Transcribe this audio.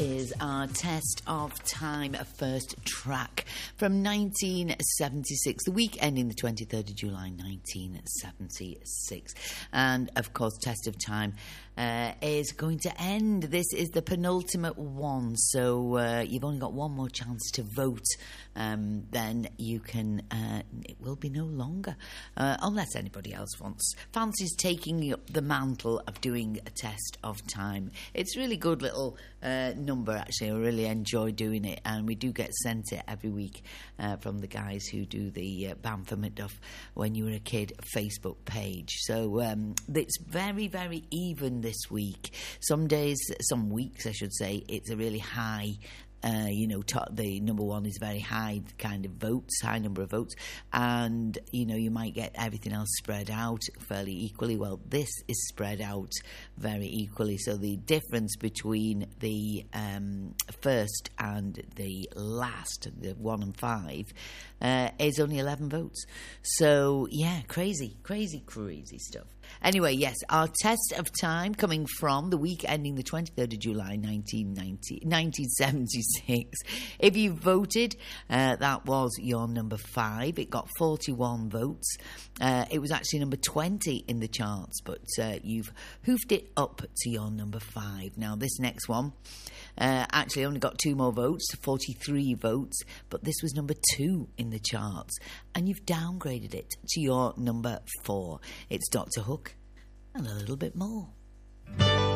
is our Test of Time first track from 1976, the week ending the 23rd of July 1976. And of course, Test of Time is going to end. This is the penultimate one, so you've only got one more chance to vote. Then you can, it will be no longer, unless anybody else fancies taking up the mantle of doing a Test of Time. It's a really good little number, actually. I really enjoy doing it, and we do get sent it every week from the guys who do the Bamford McDuff When You Were a Kid Facebook page. So it's very, very even this week. Some weeks, I should say, it's a really high. The number one is very high kind of votes, high number of votes, and you might get everything else spread out fairly equally. Well, this is spread out very equally, so the difference between the first and the last, the 1 and 5, is only 11 votes. So yeah, crazy stuff. Anyway, yes, our Test of Time coming from the week ending the 23rd of July 1976. If you voted, that was your number 5. It got 41 votes. It was actually number 20 in the charts, but you've hoofed it up to your number 5. Now, this next one actually only got 2 more votes, 43 votes, but this was number 2 in the charts, and you've downgraded it to your number 4. It's Dr. Hook and a little bit more.